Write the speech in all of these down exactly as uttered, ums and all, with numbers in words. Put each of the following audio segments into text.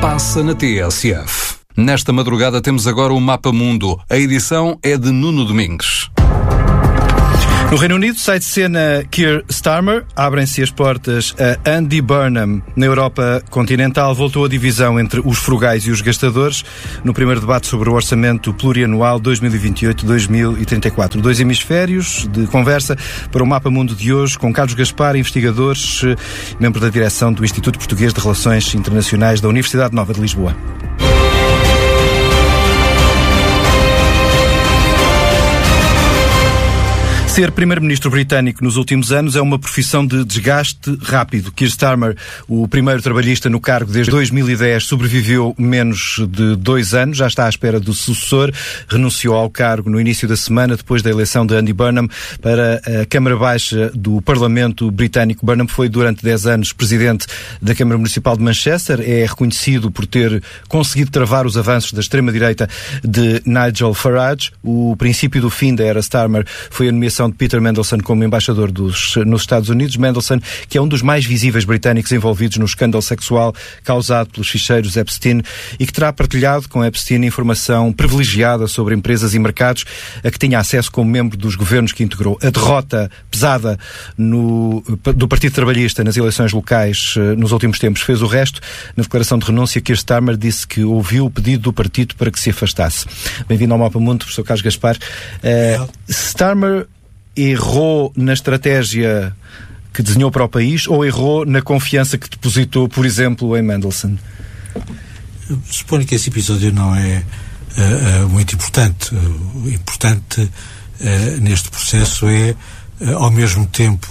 passa na T S F. Nesta madrugada temos agora o Mapa Mundo. A edição é de Nuno Domingues. No Reino Unido, sai de cena Keir Starmer, abrem-se as portas a Andy Burnham. Na Europa continental, voltou a divisão entre os frugais e os gastadores no primeiro debate sobre o orçamento plurianual dois mil e vinte e oito a dois mil e trinta e quatro. Dois hemisférios de conversa para o Mapa Mundo de hoje com Carlos Gaspar, investigador, membro da direção do Instituto Português de Relações Internacionais da Universidade Nova de Lisboa. Ser primeiro-ministro britânico nos últimos anos é uma profissão de desgaste rápido. Keir Starmer, o primeiro trabalhista no cargo desde dois mil e dez, sobreviveu menos de dois anos, já está à espera do sucessor, renunciou ao cargo no início da semana, depois da eleição de Andy Burnham para a Câmara Baixa do Parlamento Britânico. Burnham foi durante dez anos presidente da Câmara Municipal de Manchester, é reconhecido por ter conseguido travar os avanços da extrema-direita de Nigel Farage. O princípio do fim da era Starmer foi a nomeação de Peter Mandelson como embaixador dos, nos Estados Unidos. Mandelson, que é um dos mais visíveis britânicos envolvidos no escândalo sexual causado pelos ficheiros Epstein e que terá partilhado com Epstein informação privilegiada sobre empresas e mercados a que tinha acesso como membro dos governos que integrou. A derrota pesada no, do Partido Trabalhista nas eleições locais nos últimos tempos fez o resto. Na declaração de renúncia, Keir Starmer disse que ouviu o pedido do partido para que se afastasse. Bem-vindo ao Mapa Mundo, professor Carlos Gaspar. Uh, Starmer errou na estratégia que desenhou para o país ou errou na confiança que depositou, por exemplo, em Mandelson? Suponho que esse episódio não é uh, uh, muito importante. O importante uh, neste processo é, uh, ao mesmo tempo,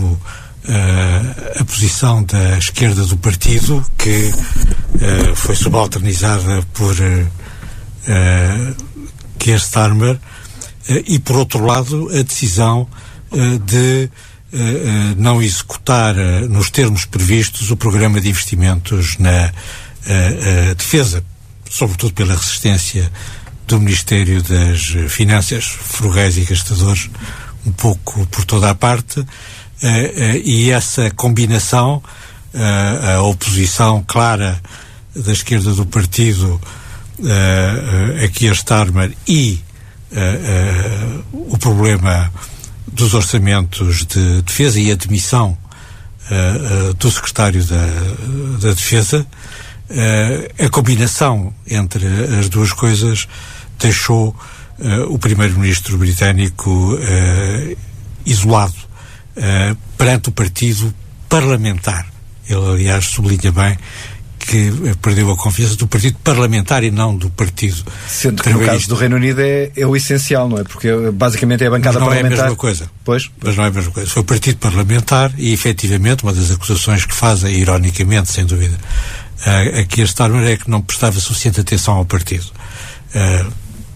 uh, a posição da esquerda do partido, que uh, foi subalternizada por uh, uh, Keir Starmer, uh, e, por outro lado, a decisão de uh, uh, não executar uh, nos termos previstos o programa de investimentos na uh, uh, defesa, sobretudo pela resistência do Ministério das Finanças, frugais e gastadores, um pouco por toda a parte, uh, uh, e essa combinação, uh, a oposição clara da esquerda do partido uh, uh, a Keir Starmer e uh, uh, o problema dos orçamentos de defesa e a demissão uh, uh, do secretário da, da Defesa, uh, a combinação entre as duas coisas deixou uh, o primeiro-ministro britânico uh, isolado uh, perante o partido parlamentar. Ele, aliás, sublinha bem que perdeu a confiança do partido parlamentar e não do partido. Sendo que no caso do Reino Unido é, é o essencial, não é? Porque basicamente é a bancada parlamentar. Mas não parlamentar. é a mesma coisa. Pois. Mas não é a mesma coisa. Foi o partido parlamentar e, efetivamente, uma das acusações que fazem, ironicamente, sem dúvida, uh, aqui a Starmer é que não prestava suficiente atenção ao partido. Uh,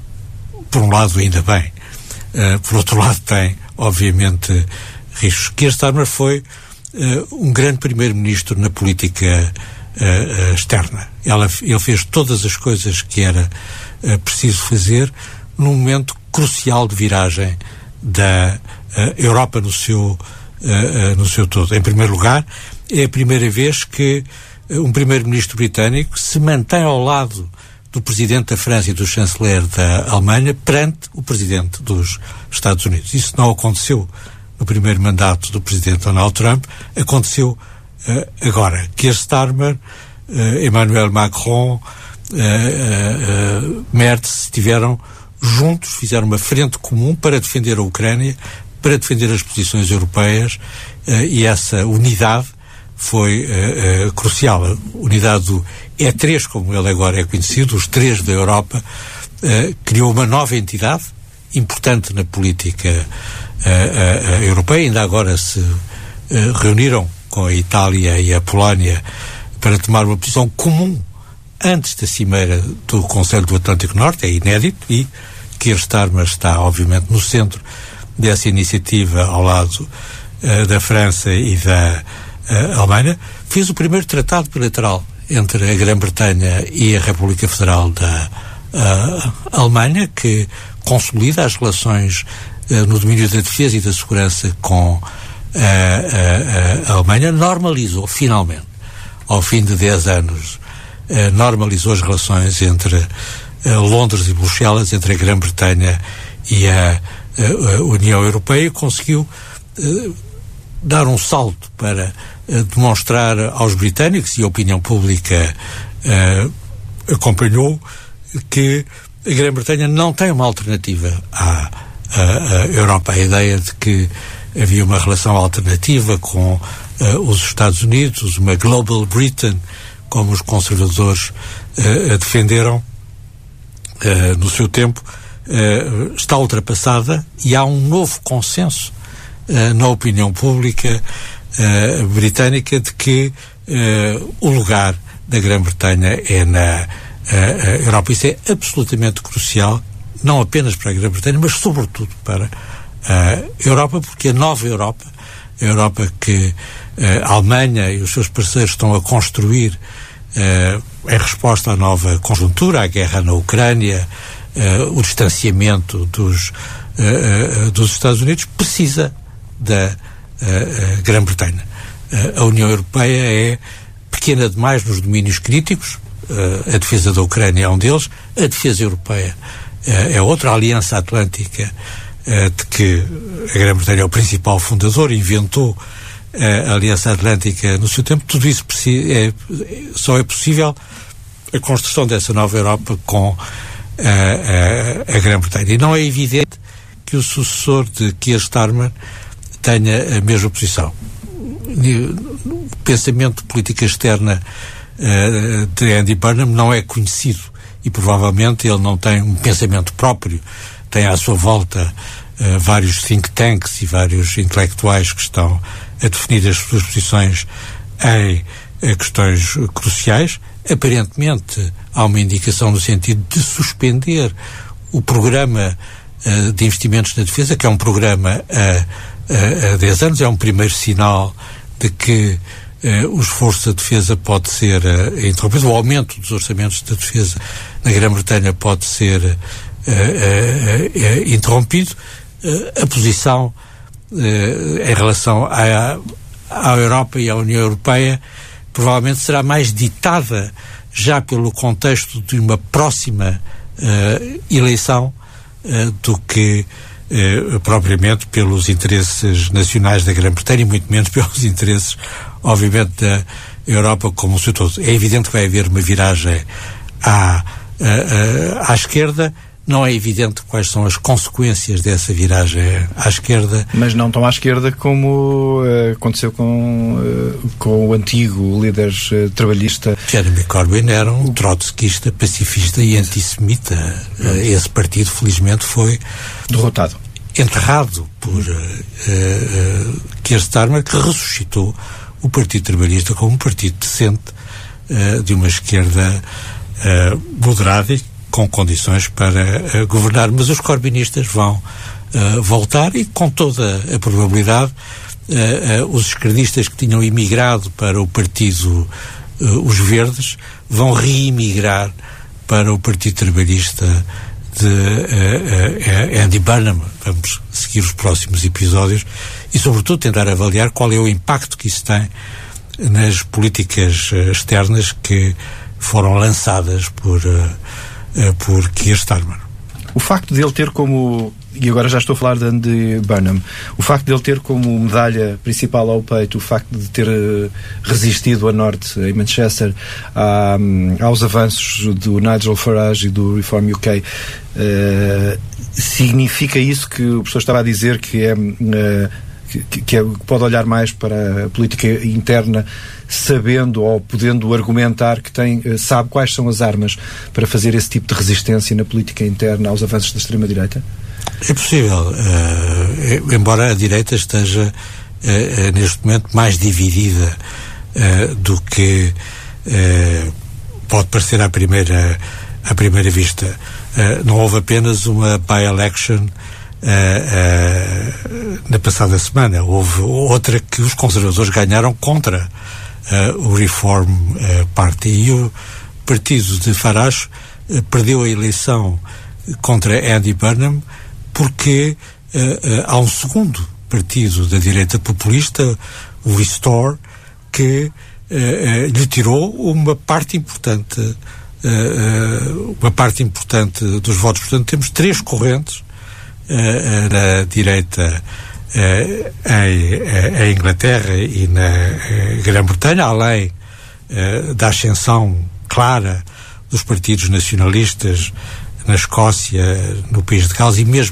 por um lado, ainda bem. Uh, por outro lado, tem, obviamente, riscos. Keir Starmer foi uh, um grande primeiro-ministro na política Uh, uh, externa. Ela, ele fez todas as coisas que era uh, preciso fazer num momento crucial de viragem da uh, Europa no seu, uh, uh, no seu todo. Em primeiro lugar, é a primeira vez que uh, um primeiro-ministro britânico se mantém ao lado do presidente da França e do chanceler da Alemanha perante o presidente dos Estados Unidos. Isso não aconteceu no primeiro mandato do presidente Donald Trump, aconteceu Uh, agora, Keir Starmer, uh, Emmanuel Macron, uh, uh, uh, Merz estiveram juntos, fizeram uma frente comum para defender a Ucrânia, para defender as posições europeias, uh, e essa unidade foi uh, uh, crucial. A unidade do E três, como ele agora é conhecido, os três da Europa, uh, criou uma nova entidade importante na política uh, uh, uh, europeia. Ainda agora se uh, reuniram com a Itália e a Polónia para tomar uma posição comum antes da cimeira do Conselho do Atlântico Norte. É inédito e Keir Starmer está, obviamente, no centro dessa iniciativa ao lado uh, da França e da uh, Alemanha. Fez o primeiro tratado bilateral entre a Grã-Bretanha e a República Federal da uh, Alemanha, que consolida as relações uh, no domínio da defesa e da segurança com A, a, a Alemanha, normalizou finalmente, ao fim de dez anos normalizou as relações entre Londres e Bruxelas, entre a Grã-Bretanha e a, a, a União Europeia, e conseguiu uh, dar um salto para uh, demonstrar aos britânicos, e a opinião pública uh, acompanhou, que a Grã-Bretanha não tem uma alternativa à, à, à Europa. A ideia de que havia uma relação alternativa com uh, os Estados Unidos, uma Global Britain, como os conservadores uh, a defenderam uh, no seu tempo, uh, está ultrapassada, e há um novo consenso uh, na opinião pública uh, britânica de que uh, o lugar da Grã-Bretanha é na uh, Europa. Isso é absolutamente crucial, não apenas para a Grã-Bretanha, mas sobretudo para a Europa, porque a nova Europa, a Europa que a Alemanha e os seus parceiros estão a construir uh, em resposta à nova conjuntura, à guerra na Ucrânia, uh, o distanciamento dos, uh, uh, dos Estados Unidos, precisa da uh, uh, Grã-Bretanha. Uh, a União Europeia é pequena demais nos domínios críticos, uh, a defesa da Ucrânia é um deles, a defesa europeia uh, é outra, a Aliança Atlântica, uh, de que a Grã-Bretanha é o principal fundador, inventou a Aliança Atlântica no seu tempo. Tudo isso é, só é possível a construção dessa nova Europa com a, a, a Grã-Bretanha. E não é evidente que o sucessor de Keir Starmer tenha a mesma posição. O pensamento de política externa uh, de Andy Burnham não é conhecido, e provavelmente ele não tem um pensamento próprio. Tem à sua volta uh, vários think tanks e vários intelectuais que estão a definir as suas posições em, em questões cruciais. Aparentemente há uma indicação no sentido de suspender o programa uh, de investimentos na defesa, que é um programa há, há dez anos, é um primeiro sinal de que uh, o esforço da defesa pode ser uh, interrompido, o aumento dos orçamentos da defesa na Grã-Bretanha pode ser uh, uh, uh, uh, interrompido. Uh, a posição Uh, em relação à, à Europa e à União Europeia provavelmente será mais ditada já pelo contexto de uma próxima uh, eleição uh, do que uh, propriamente pelos interesses nacionais da Grã-Bretanha, e muito menos pelos interesses, obviamente, da Europa como o seu todo. É evidente que vai haver uma viragem à, à, à esquerda. Não é evidente quais são as consequências dessa viragem à esquerda. Mas não tão à esquerda como uh, aconteceu com, uh, com o antigo líder uh, trabalhista. Jeremy Corbyn era um trotskista, pacifista e antissemita. Uh, esse partido, felizmente, foi derrotado, enterrado por uh, uh, Keir Starmer, que ressuscitou o Partido Trabalhista como um partido decente, uh, de uma esquerda uh, moderada e com condições para uh, governar. Mas os corbynistas vão uh, voltar, e com toda a probabilidade uh, uh, os esquerdistas que tinham imigrado para o partido uh, Os Verdes vão reimigrar para o Partido Trabalhista de uh, uh, Andy Burnham. Vamos seguir os próximos episódios e, sobretudo, tentar avaliar qual é o impacto que isso tem nas políticas uh, externas que foram lançadas por uh, por Keir Starmer. O facto de ele ter como, e agora já estou a falar de Andy Burnham, o facto de ele ter como medalha principal ao peito o facto de ter uh, resistido a norte, em Manchester, à, aos avanços do Nigel Farage e do Reform U K, uh, significa isso que o professor estava a dizer, que é, uh, que, que é, que pode olhar mais para a política interna, sabendo ou podendo argumentar que tem, sabe quais são as armas para fazer esse tipo de resistência na política interna aos avanços da extrema-direita? É possível, uh, embora a direita esteja uh, neste momento mais dividida uh, do que uh, pode parecer à primeira, à primeira vista. Uh, não houve apenas uma by-election Uh, uh, na passada semana. Houve outra que os conservadores ganharam contra uh, o Reform uh, Party, e o partido de Farage uh, perdeu a eleição contra Andy Burnham porque uh, uh, há um segundo partido da direita populista, o Restore, que lhe tirou uma parte importante, uma parte importante dos votos. Portanto, temos três correntes na direita em, em Inglaterra e na Grã-Bretanha, além da ascensão clara dos partidos nacionalistas na Escócia, no País de Gales e mesmo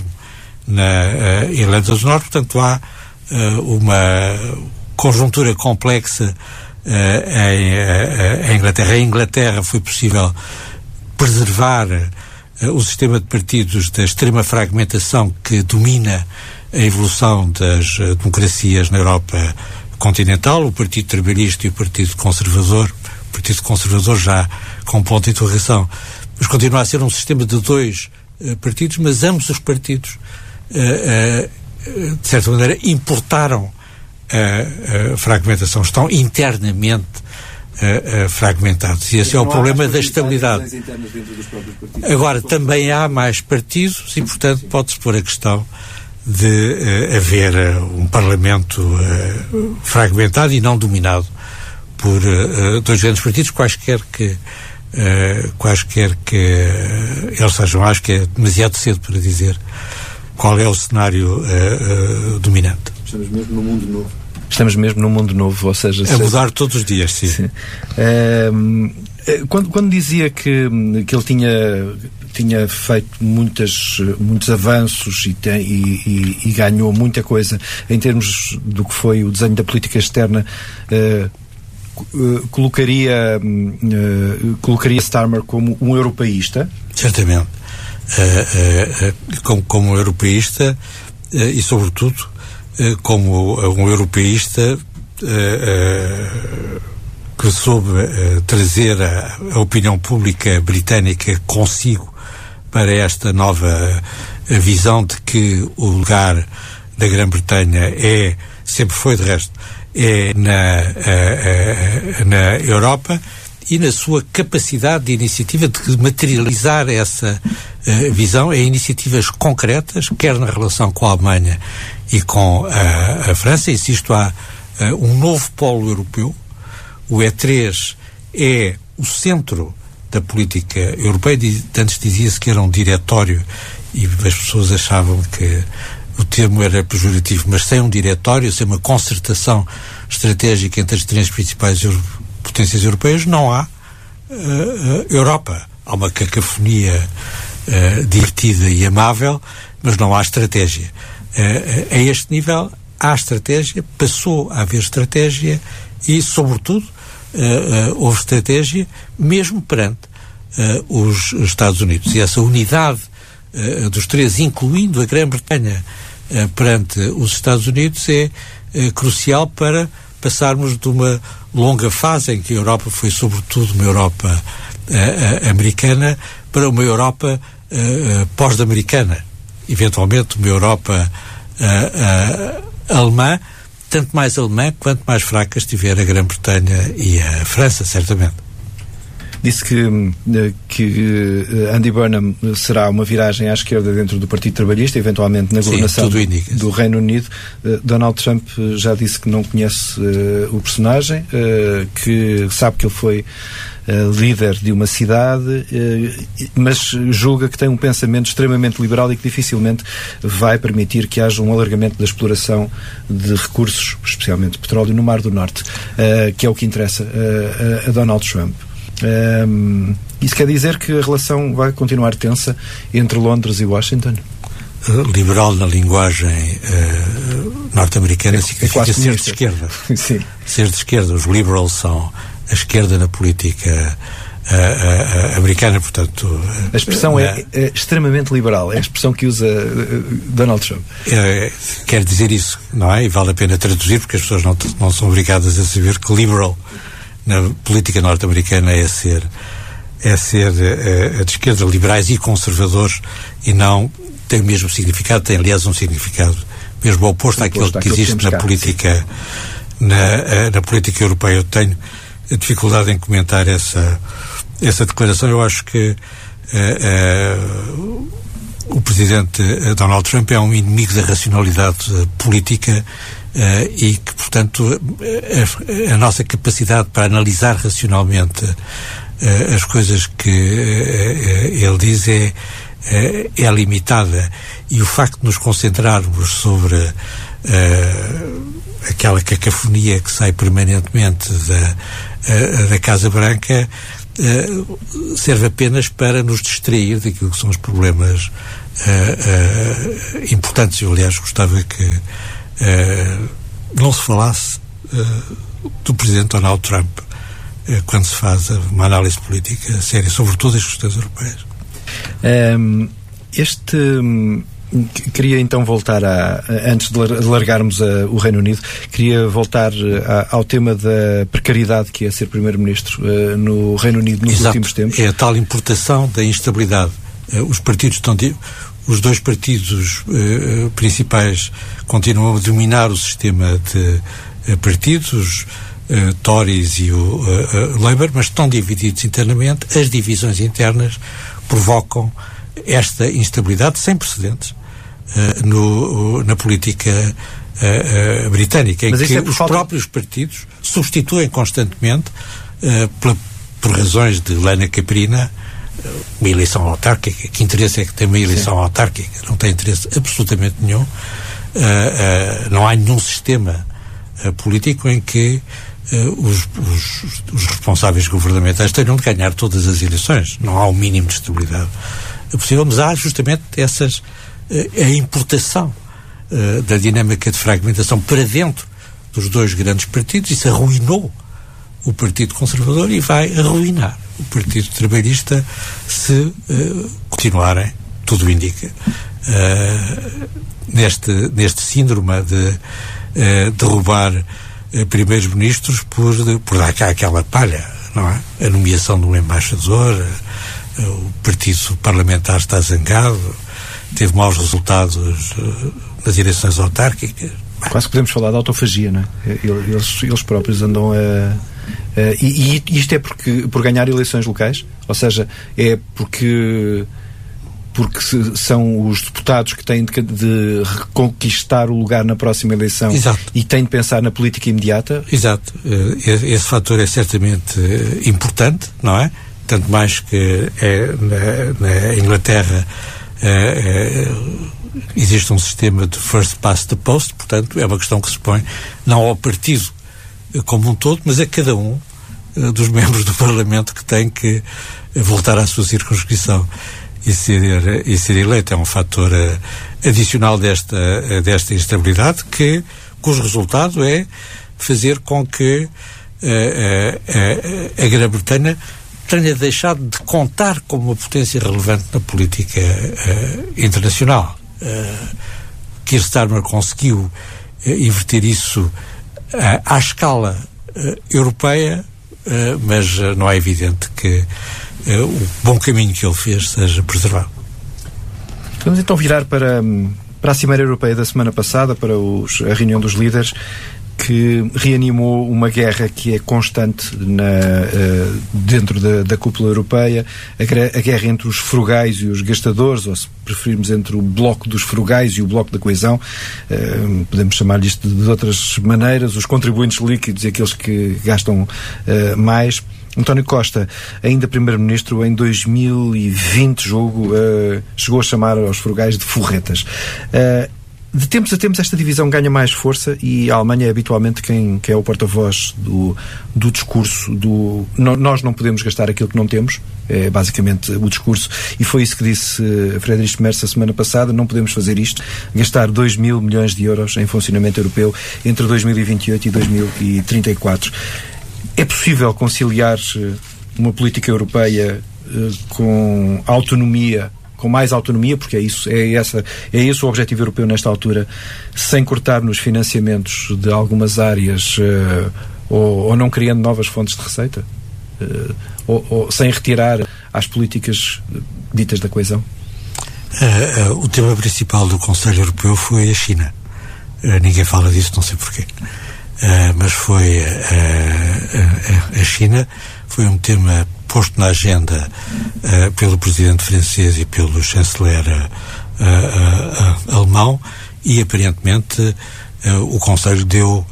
na uh, Irlanda do Norte. Portanto, há uh, uma conjuntura complexa uh, em, uh, em Inglaterra. Em Inglaterra foi possível preservar uh, o sistema de partidos da extrema fragmentação que domina a evolução das uh, democracias na Europa continental, o Partido Trabalhista e o Partido Conservador. O Partido Conservador já com ponto de interrogação, mas continua a ser um sistema de dois uh, partidos, mas ambos os partidos Uh, uh, de certa maneira importaram a, a fragmentação, estão internamente uh, uh, fragmentados, e esse é o problema da estabilidade. Agora, também há mais partidos e, portanto, pode-se pôr a questão de uh, haver uh, um Parlamento uh, fragmentado e não dominado por uh, dois grandes partidos, quaisquer que uh, quaisquer que uh, eles sejam. Acho que é demasiado cedo para dizer qual é o cenário uh, uh, dominante. Estamos mesmo num mundo novo. Estamos mesmo num mundo novo, ou seja... A mudar todos os dias, sim. sim. Uh, quando, quando dizia que, que ele tinha, tinha feito muitas, muitos avanços e, tem, e, e, e ganhou muita coisa em termos do que foi o desenho da política externa, uh, uh, colocaria, uh, colocaria Starmer como um europeísta? Certamente. Uh, uh, uh, como, como europeísta uh, e, sobretudo, uh, como um europeísta uh, uh, que soube uh, trazer a, a opinião pública britânica consigo para esta nova uh, visão de que o lugar da Grã-Bretanha é, sempre foi de resto, é na, uh, uh, na Europa, e na sua capacidade de iniciativa de materializar essa uh, visão em iniciativas concretas, quer na relação com a Alemanha e com a, a França. Insisto, há uh, um novo polo europeu. O E três é o centro da política europeia. Antes dizia-se que era um diretório e as pessoas achavam que o termo era pejorativo, mas sem um diretório, sem uma concertação estratégica entre as três principais potências europeias, não há uh, uh, Europa. Há uma cacofonia uh, divertida e amável, mas não há estratégia. Uh, a este nível há estratégia, passou a haver estratégia e, sobretudo, uh, uh, houve estratégia mesmo perante uh, os Estados Unidos. E essa unidade uh, dos três, incluindo a Grã-Bretanha, uh, perante os Estados Unidos, é uh, crucial para passarmos de uma longa fase em que a Europa foi sobretudo uma Europa uh, uh, americana para uma Europa uh, uh, pós-americana, eventualmente uma Europa uh, uh, alemã, tanto mais alemã quanto mais fraca estiver a Grã-Bretanha e a França, certamente. Disse que, que Andy Burnham será uma viragem à esquerda dentro do Partido Trabalhista, eventualmente na governação do, do Reino Unido. Donald Trump já disse que não conhece uh, o personagem, uh, que sabe que ele foi uh, líder de uma cidade, uh, mas julga que tem um pensamento extremamente liberal e que dificilmente vai permitir que haja um alargamento da exploração de recursos, especialmente petróleo, no Mar do Norte, uh, que é o que interessa uh, a Donald Trump. Um, isso quer dizer que a relação vai continuar tensa entre Londres e Washington? Liberal na linguagem uh, norte-americana é, significa é ser de esquerda. Sim. Ser de esquerda. Os liberals são a esquerda na política uh, uh, americana, portanto... A expressão uh, é, é extremamente liberal, é a expressão que usa uh, Donald Trump. Uh, quer dizer isso, não é? E vale a pena traduzir, porque as pessoas não, não são obrigadas a saber que liberal na política norte-americana é ser é ser uh, de esquerda, liberais e conservadores, e não tem o mesmo significado, tem aliás um significado mesmo oposto àquele que existe na política na, uh, na política europeia. Eu tenho dificuldade em comentar essa essa declaração. Eu acho que uh, uh, o presidente Donald Trump é um inimigo da racionalidade uh, política e que, portanto, a, a nossa capacidade para analisar racionalmente uh, as coisas que uh, ele diz é, uh, é limitada, e o facto de nos concentrarmos sobre uh, aquela cacofonia que sai permanentemente da, uh, da Casa Branca uh, serve apenas para nos distrair daquilo que são os problemas uh, uh, importantes. Eu, aliás, gostava que uh, não se falasse uh, do Presidente Donald Trump uh, quando se faz uma análise política séria sobre todas as questões europeias. Um, este... Um... Queria então voltar a, antes de largarmos a, o Reino Unido, queria voltar a, ao tema da precariedade que é ser Primeiro-Ministro uh, no Reino Unido nos Exato. últimos tempos. É a tal importação da instabilidade. Uh, os partidos estão de, os dois partidos uh, principais continuam a dominar o sistema de uh, partidos, uh, Tories e o uh, uh, Labour, mas estão divididos internamente. As divisões internas provocam esta instabilidade sem precedentes uh, no, na política uh, uh, britânica, em Mas que é os falta... próprios partidos substituem constantemente, uh, pela, por razões de lana caprina, uh, uma eleição autárquica. Que interesse é que tem uma eleição Sim. autárquica? Não tem interesse absolutamente nenhum. Uh, uh, não há nenhum sistema uh, político em que uh, os, os, os responsáveis governamentais tenham de ganhar todas as eleições. Não há um mínimo de estabilidade possível, mas há justamente essas, a importação uh, da dinâmica de fragmentação para dentro dos dois grandes partidos. Isso arruinou o Partido Conservador e vai arruinar o Partido Trabalhista se uh, continuarem, tudo indica, uh, neste, neste síndrome de uh, derrubar uh, primeiros-ministros por, por dar cá aquela palha, não é? A nomeação de um embaixador, uh, o partido parlamentar está zangado, teve maus resultados uh, nas eleições autárquicas. Quase que podemos falar de autofagia, não é? Eles, eles próprios andam a... a e, e isto é porque, por ganhar eleições locais? Ou seja, é porque... porque se, são os deputados que têm de, de reconquistar o lugar na próxima eleição. Exato. E têm de pensar na política imediata? Exato. Uh, esse, esse fator é certamente uh, importante, não é? Tanto mais que é, na, na Inglaterra é, é, existe um sistema de first past the post, portanto é uma questão que se põe não ao partido como um todo, mas a cada um uh, dos membros do Parlamento que tem que voltar à sua circunscrição e ser, e ser eleito. É um fator uh, adicional desta, uh, desta instabilidade que, cujo resultado é fazer com que uh, uh, uh, a Grã-Bretanha tenha deixado de contar como uma potência relevante na política uh, internacional. Uh, Keir Starmer conseguiu uh, inverter isso uh, à escala uh, europeia, uh, mas uh, não é evidente que uh, o bom caminho que ele fez seja preservado. Vamos então virar para, para a Cimeira Europeia da semana passada, para os, a reunião dos líderes, que reanimou uma guerra que é constante na, uh, dentro da, da cúpula europeia, a, a guerra entre os frugais e os gastadores, ou se preferirmos entre o bloco dos frugais e o bloco da coesão, uh, podemos chamar isto de, de outras maneiras, os contribuintes líquidos e aqueles que gastam uh, mais. António Costa, ainda Primeiro-Ministro, em dois mil e vinte, julgo, uh, chegou a chamar aos frugais de forretas. Uh, De tempos a tempos esta divisão ganha mais força e a Alemanha é habitualmente quem, quem é o porta-voz do, do discurso do no, nós não podemos gastar aquilo que não temos, é basicamente o discurso, e foi isso que disse uh, Friedrich Merz a semana passada: não podemos fazer isto, gastar dois mil milhões de euros em funcionamento europeu entre dois mil e vinte e oito e dois mil e trinta e quatro. É possível conciliar uh, uma política europeia uh, com autonomia, com mais autonomia, porque é isso, é, essa, é esse o objetivo europeu nesta altura, sem cortar nos financiamentos de algumas áreas uh, ou, ou não criando novas fontes de receita? Uh, ou, ou sem retirar às políticas ditas da coesão? Uh, uh, o tema principal do Conselho Europeu foi a China. Uh, ninguém fala disso, não sei porquê. Uh, mas foi uh, uh, a China, foi um tema posto na agenda uh, pelo presidente francês e pelo chanceler uh, uh, uh, alemão, e aparentemente o Conselho deu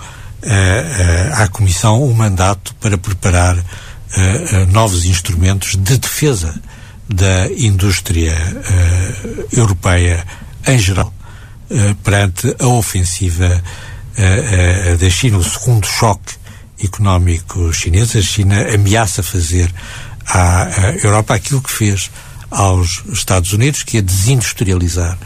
à Comissão um mandato para preparar novos instrumentos de defesa da indústria europeia em geral, perante a ofensiva da China, o segundo choque económico chinês. A China ameaça fazer à Europa aquilo que fez aos Estados Unidos, que é desindustrializar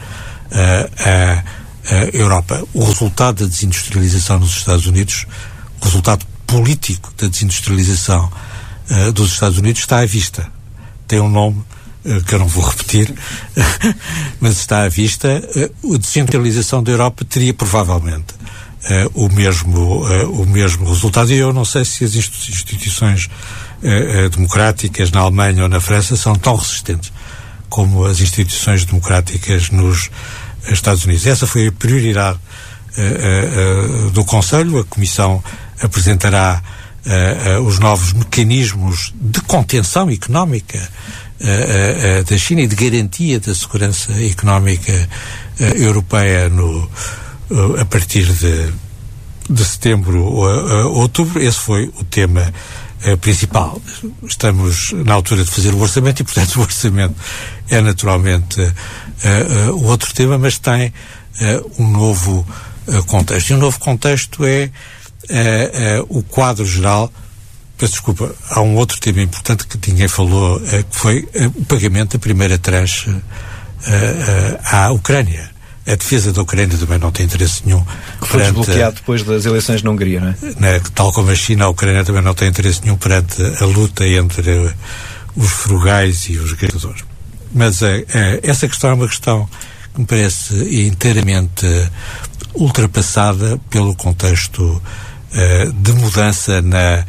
a, a Europa. O resultado da desindustrialização nos Estados Unidos, o resultado político da desindustrialização uh, dos Estados Unidos está à vista. Tem um nome uh, que eu não vou repetir, mas está à vista. Uh, a desindustrialização da Europa teria provavelmente uh, o, mesmo, uh, o mesmo resultado, e eu não sei se as instituições uh, uh, democráticas na Alemanha ou na França são tão resistentes como as instituições democráticas nos Estados Unidos. Essa foi a prioridade uh, uh, uh, do Conselho. A Comissão apresentará uh, uh, os novos mecanismos de contenção económica uh, uh, uh, da China e de garantia da segurança económica uh, europeia no, uh, a partir de, de setembro ou uh, uh, outubro. Esse foi o tema uh, principal. Estamos na altura de fazer o orçamento e, portanto, o orçamento é naturalmente uh, uh, o outro tema, mas tem uh, um novo uh, contexto. E um novo contexto é uh, uh, o quadro geral. Peço desculpa, há um outro tema importante que ninguém falou, uh, que foi uh, o pagamento da primeira tranche uh, uh, à Ucrânia. A defesa da Ucrânia também não tem interesse nenhum. Que foi desbloqueado depois das eleições na Hungria, não é? Né, tal como a China, a Ucrânia também não tem interesse nenhum perante a luta entre uh, os frugais e os gastadores. Mas uh, uh, essa questão é uma questão que me parece inteiramente uh, ultrapassada pelo contexto uh, de mudança na, uh,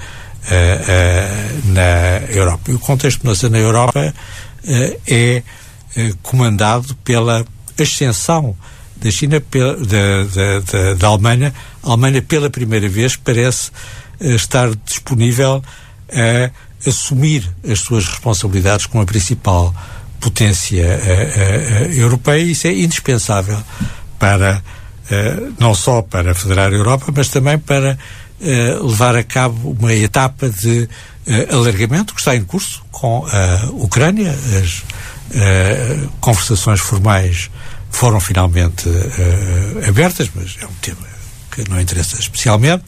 uh, na Europa. E o contexto de mudança na Europa uh, é uh, comandado pela ascensão da China, pela, da, da, da, da Alemanha. A Alemanha, pela primeira vez, parece uh, estar disponível a assumir as suas responsabilidades como a principal potência uh, uh, europeia. Isso é indispensável para, uh, não só para federar a Europa, mas também para uh, levar a cabo uma etapa de uh, alargamento que está em curso com a Ucrânia. As uh, conversações formais foram finalmente uh, abertas, mas é um tema que não interessa especialmente.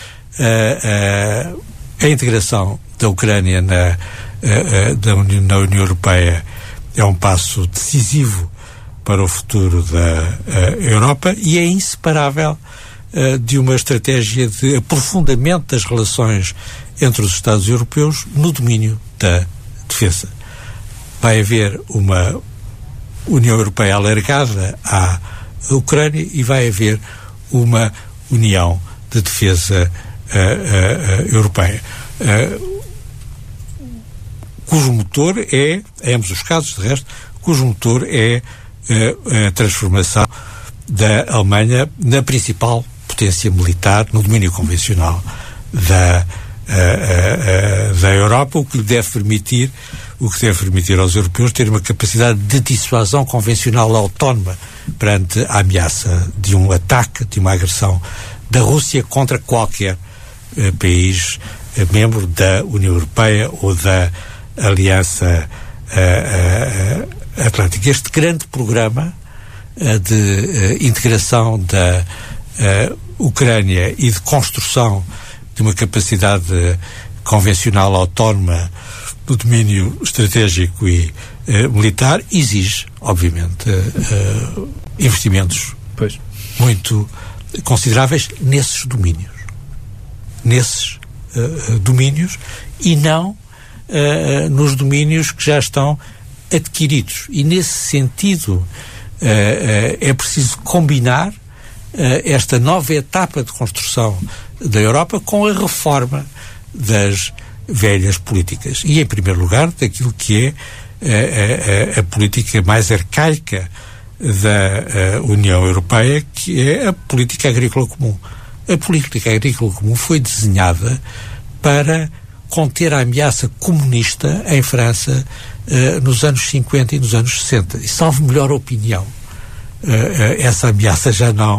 Uh, uh, a integração da Ucrânia na, uh, uh, da União, na União Europeia é um passo decisivo para o futuro da uh, Europa e é inseparável uh, de uma estratégia de aprofundamento das relações entre os Estados europeus no domínio da defesa. Vai haver uma União Europeia alargada à Ucrânia e vai haver uma União de Defesa uh, uh, uh, Europeia, uh, cujo motor é, em ambos os casos, de resto, cujo motor é uh, a transformação da Alemanha na principal potência militar no domínio convencional da, uh, uh, uh, da Europa, o que lhe deve permitir o que deve permitir aos europeus ter uma capacidade de dissuasão convencional autónoma perante a ameaça de um ataque, de uma agressão da Rússia contra qualquer uh, país uh, membro da União Europeia ou da Aliança uh, uh, Atlântica. Este grande programa uh, de uh, integração da uh, Ucrânia e de construção de uma capacidade uh, convencional autónoma no domínio estratégico e uh, militar exige, obviamente, uh, uh, investimentos pois. muito consideráveis nesses domínios. Nesses uh, domínios e não Uh, nos domínios que já estão adquiridos. E nesse sentido uh, uh, é preciso combinar uh, esta nova etapa de construção da Europa com a reforma das velhas políticas. E, em primeiro lugar, daquilo que é uh, a, a política mais arcaica da uh, União Europeia, que é a política agrícola comum. A política agrícola comum foi desenhada para conter a ameaça comunista em França uh, nos anos cinquenta e nos anos sessenta. E, salvo melhor opinião, uh, uh, essa ameaça já não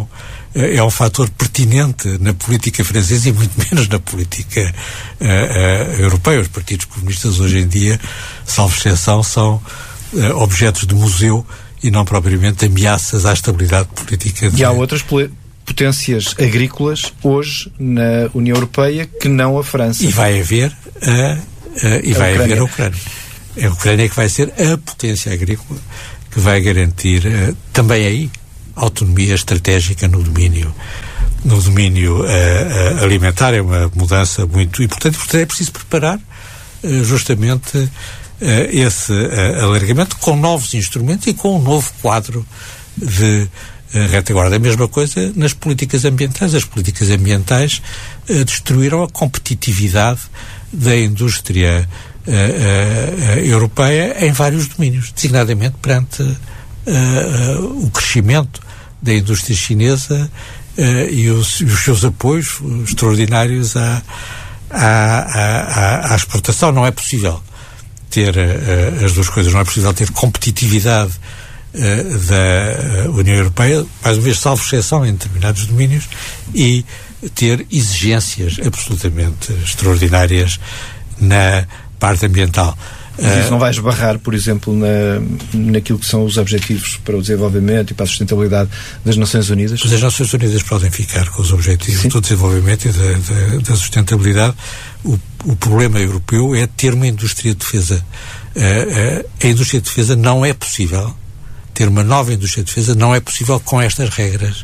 é um fator pertinente na política francesa e muito menos na política uh, uh, europeia. Os partidos comunistas hoje em dia, salvo exceção, são uh, objetos de museu e não propriamente ameaças à estabilidade política. De... E há outras potências agrícolas hoje na União Europeia que não a França. E vai haver a, a, e a vai Ucrânia. haver a Ucrânia. A Ucrânia é que vai ser a potência agrícola que vai garantir uh, também aí autonomia estratégica no domínio no domínio uh, uh, alimentar. É uma mudança muito importante. Portanto, é preciso preparar uh, justamente uh, esse uh, alargamento com novos instrumentos e com um novo quadro de uh, retaguarda. A mesma coisa nas políticas ambientais. As políticas ambientais uh, destruíram a competitividade da indústria uh, uh, uh, europeia em vários domínios, designadamente perante uh, uh, o crescimento da indústria chinesa uh, e, os, e os seus apoios extraordinários à, à, à, à exportação. Não é possível ter uh, as duas coisas. Não é possível ter competitividade uh, da União Europeia, mais uma vez, salvo exceção em determinados domínios, e ter exigências absolutamente extraordinárias na parte ambiental. Mas isso não vai esbarrar, por exemplo, na, naquilo que são os objetivos para o desenvolvimento e para a sustentabilidade das Nações Unidas? Mas as Nações Unidas podem ficar com os objetivos Sim. do desenvolvimento e da, da, da sustentabilidade. O, o problema europeu é ter uma indústria de defesa. Uh, uh, a indústria de defesa não é possível, ter uma nova indústria de defesa não é possível com estas regras uh,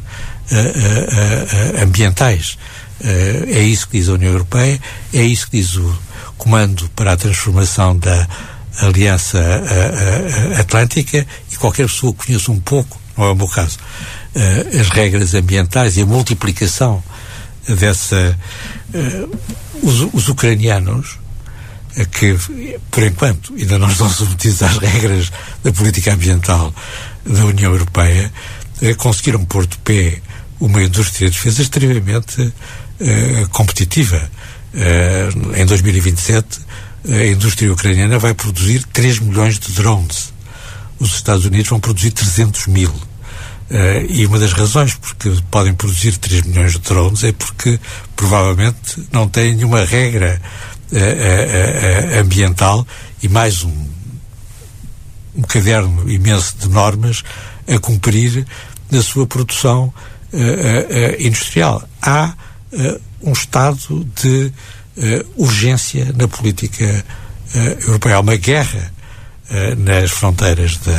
uh, uh, ambientais. Uh, é isso que diz a União Europeia, é isso que diz o Comando para a Transformação da Aliança uh, uh, Atlântica, e qualquer pessoa que conheça um pouco, não é o meu caso, uh, as regras ambientais e a multiplicação dessa... Uh, os, os ucranianos, uh, que, por enquanto, ainda não estão submetidos às regras da política ambiental da União Europeia, uh, conseguiram pôr de pé uma indústria de defesa extremamente uh, competitiva. Uh, em dois mil e vinte e sete, a indústria ucraniana vai produzir três milhões de drones. Os Estados Unidos vão produzir trezentos mil. Uh, e uma das razões porque podem produzir três milhões de drones é porque provavelmente não têm nenhuma regra uh, uh, uh, ambiental e mais um, um caderno imenso de normas a cumprir na sua produção uh, uh, uh, industrial. Há uh, um estado de uh, urgência na política uh, europeia. Há uma guerra uh, nas fronteiras da,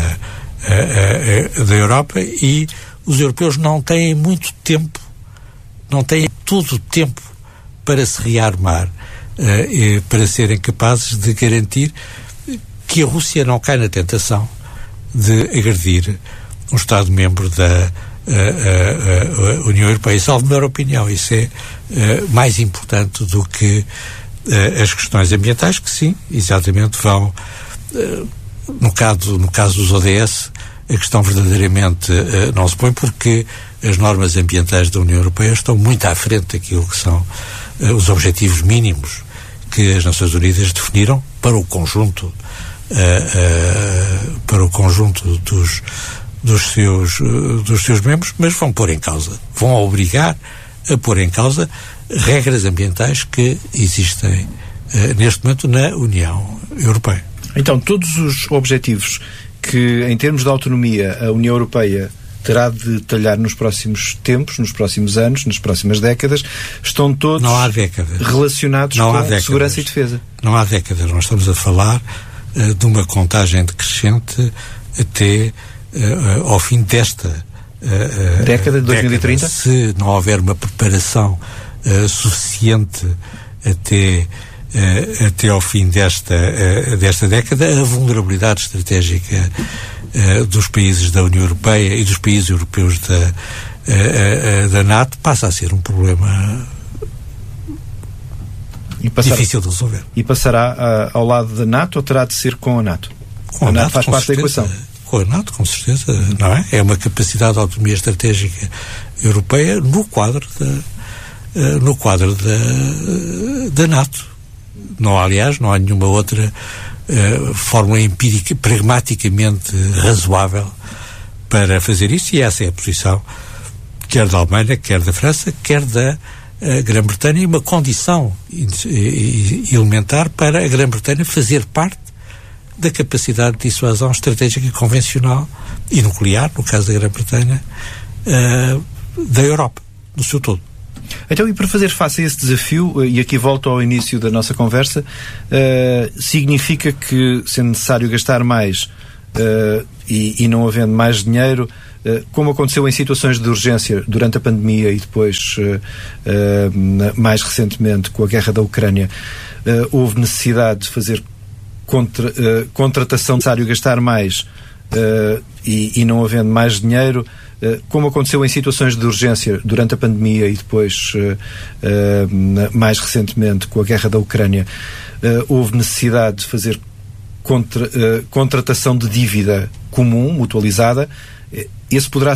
uh, uh, da Europa, e os europeus não têm muito tempo, não têm todo o tempo para se rearmar, uh, e para serem capazes de garantir que a Rússia não cai na tentação de agredir um Estado-membro da A, a, a União Europeia. Salvo melhor opinião, isso é uh, mais importante do que uh, as questões ambientais, que sim, exatamente vão uh, no caso, no caso dos O D S, a questão verdadeiramente uh, não se põe, porque as normas ambientais da União Europeia estão muito à frente daquilo que são uh, os objetivos mínimos que as Nações Unidas definiram para o conjunto uh, uh, para o conjunto dos dos seus, dos seus membros, mas vão pôr em causa, vão obrigar a pôr em causa regras ambientais que existem uh, neste momento na União Europeia. Então, todos os objetivos que, em termos de autonomia, a União Europeia terá de talhar nos próximos tempos, nos próximos anos, nas próximas décadas, estão todos não há décadas. relacionados não com há décadas. segurança e defesa. Não há décadas. Nós estamos a falar uh, de uma contagem decrescente até Uh, ao fim desta uh, década de dois mil e trinta, década, se não houver uma preparação uh, suficiente até, uh, até ao fim desta, uh, desta década, a vulnerabilidade estratégica uh, dos países da União Europeia e dos países europeus da, uh, uh, da NATO passa a ser um problema e passará, difícil de resolver. E passará uh, ao lado da NATO, ou terá de ser com a NATO? Com a, a NATO, NATO faz parte certeza. da equação. Com a NATO, com certeza, não é? É uma capacidade de autonomia estratégica europeia no quadro da, uh, no quadro da, uh, da NATO. Não há, aliás, não há nenhuma outra uh, fórmula empírica, pragmaticamente razoável para fazer isso, e essa é a posição quer da Alemanha, quer da França, quer da uh, Grã-Bretanha, e uma condição elementar para a Grã-Bretanha fazer parte da capacidade de dissuasão estratégica convencional e nuclear, no caso da Grã-Bretanha, uh, da Europa, no seu todo. Então, e para fazer face a esse desafio, e aqui volto ao início da nossa conversa, uh, significa que, sendo necessário gastar mais uh, e, e não havendo mais dinheiro, uh, como aconteceu em situações de urgência durante a pandemia e depois, uh, uh, mais recentemente, com a guerra da Ucrânia, uh, houve necessidade de fazer contra, uh, contratação, necessário gastar mais uh, e, e não havendo mais dinheiro, como aconteceu em situações de urgência durante a pandemia e depois, uh, uh, mais recentemente, com a guerra da Ucrânia, uh, houve necessidade de fazer contra, uh, contratação de dívida comum, mutualizada. Esse poderá